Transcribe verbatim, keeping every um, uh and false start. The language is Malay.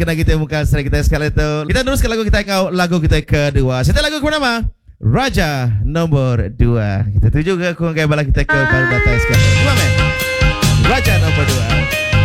Kena kita muka serai kita sekali itu. Kita teruskan lagu kita ke lagu kita kedua. Setelah lagu ke nama Raja nombor dua. Kita tuju ke kurang kaya bala kita ke baru datang sekali. Dua men. Raja nombor dua.